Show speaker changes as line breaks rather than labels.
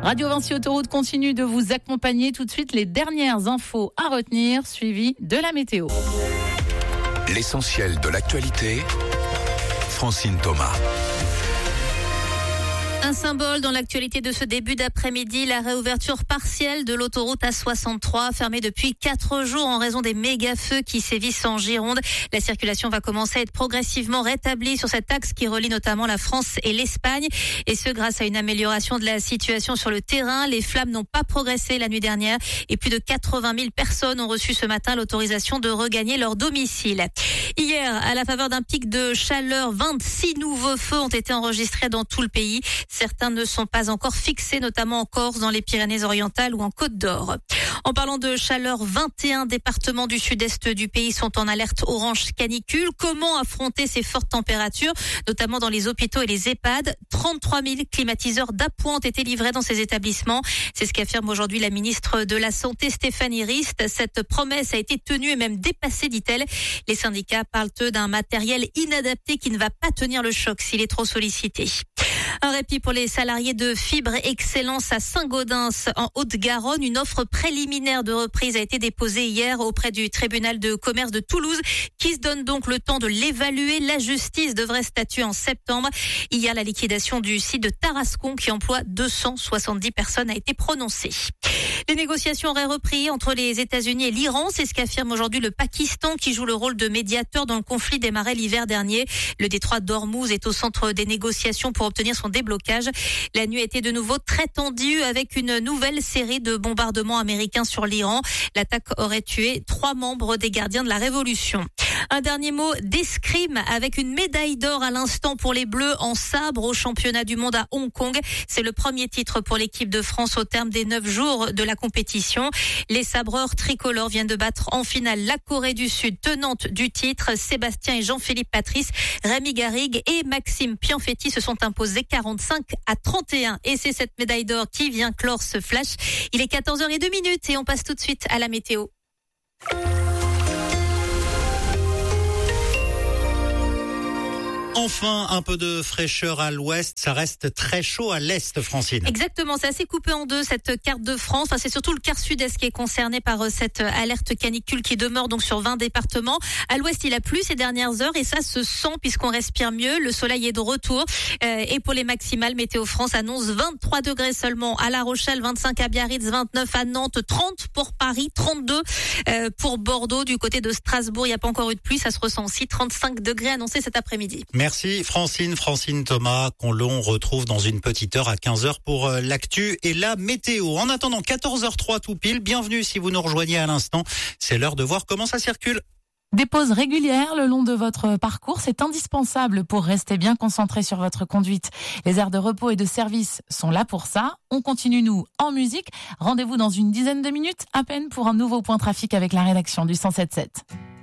Radio Vinci Autoroute continue de vous accompagner. Tout de suite, les dernières infos à retenir, suivies de la météo.
L'essentiel de l'actualité, Francine Thomas.
Un symbole dans l'actualité de ce début d'après-midi, la réouverture partielle de l'autoroute A63, fermée depuis 4 jours en raison des méga-feux qui sévissent en Gironde. La circulation va commencer à être progressivement rétablie sur cet axe qui relie notamment la France et l'Espagne. Et ce, grâce à une amélioration de la situation sur le terrain. Les flammes n'ont pas progressé la nuit dernière et plus de 80 000 personnes ont reçu ce matin l'autorisation de regagner leur domicile. Hier, à la faveur d'un pic de chaleur, 26 nouveaux feux ont été enregistrés dans tout le pays. Certains ne sont pas encore fixés, notamment en Corse, dans les Pyrénées-Orientales ou en Côte d'Or. En parlant de chaleur, 21 départements du sud-est du pays sont en alerte orange canicule. Comment affronter ces fortes températures, notamment dans les hôpitaux et les EHPAD? 33 000 climatiseurs d'appoint ont été livrés dans ces établissements. C'est ce qu'affirme aujourd'hui la ministre de la Santé, Stéphanie Rist. Cette promesse a été tenue et même dépassée, dit-elle. Les syndicats parlent, eux, d'un matériel inadapté qui ne va pas tenir le choc s'il est trop sollicité. Un répit pour les salariés de Fibre Excellence à Saint-Gaudens en Haute-Garonne. Une offre préliminaire de reprise a été déposée hier auprès du tribunal de commerce de Toulouse qui se donne donc le temps de l'évaluer. La justice devrait statuer en septembre. Hier, la liquidation du site de Tarascon qui emploie 270 personnes a été prononcée. Les négociations auraient repris entre les États-Unis et l'Iran. C'est ce qu'affirme aujourd'hui le Pakistan qui joue le rôle de médiateur dans le conflit démarré l'hiver dernier. Le détroit d'Ormuz est au centre des négociations pour obtenir son déblocage. La nuit a été de nouveau très tendue avec une nouvelle série de bombardements américains sur l'Iran. L'attaque aurait tué 3 membres des gardiens de la Révolution. Un dernier mot d'escrime avec une médaille d'or à l'instant pour les Bleus en sabre au championnat du monde à Hong Kong. C'est le premier titre pour l'équipe de France au terme des 9 jours de la compétition. Les sabreurs tricolores viennent de battre en finale la Corée du Sud, tenante du titre. Sébastien et Jean-Philippe Patrice, Rémi Garrigue et Maxime Pianfetti se sont imposés 45-31. Et c'est cette médaille d'or qui vient clore ce flash. Il est 14h02 et on passe tout de suite à la météo.
Enfin, un peu de fraîcheur à l'ouest. Ça reste très chaud à l'est, Francine.
Exactement, c'est assez coupé en deux cette carte de France. Enfin, c'est surtout le quart sud-est qui est concerné par cette alerte canicule qui demeure donc sur 20 départements. À l'ouest, il a plu ces dernières heures et ça se sent puisqu'on respire mieux. Le soleil est de retour. Et pour les maximales, Météo France annonce 23 degrés seulement à La Rochelle, 25 à Biarritz, 29 à Nantes, 30 pour Paris, 32 pour Bordeaux. Du côté de Strasbourg, il n'y a pas encore eu de pluie. Ça se ressent aussi, 35 degrés annoncés cet après-midi.
Merci Francine Thomas, qu'on l'on retrouve dans une petite heure à 15h pour l'actu et la météo. En attendant, 14h03 tout pile, bienvenue si vous nous rejoignez à l'instant. C'est l'heure de voir comment ça circule.
Des pauses régulières le long de votre parcours, c'est indispensable pour rester bien concentré sur votre conduite. Les aires de repos et de service sont là pour ça. On continue, nous, en musique. Rendez-vous dans une dizaine de minutes à peine pour un nouveau point trafic avec la rédaction du 107.7.